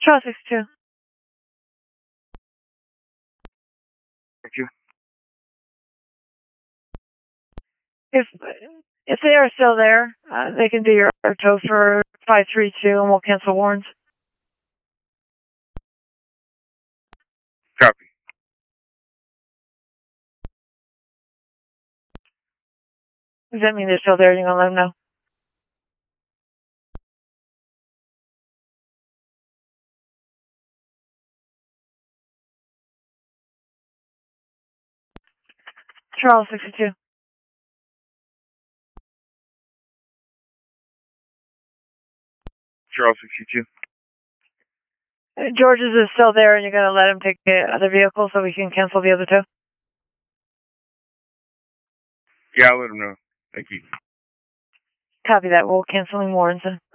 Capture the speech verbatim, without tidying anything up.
Charles sixty-two. Thank you. If if they are still there, uh, they can do your tow for five three two, and we'll cancel warrants. Copy. Does that mean they're still there? You're gonna let them know? Charles sixty-two. Charles sixty-two. Uh, George's is still there, and you're gonna let him take the other vehicle so we can cancel the other tow? Yeah, I'll let him know. Thank you. Copy that. We'll canceling warrants.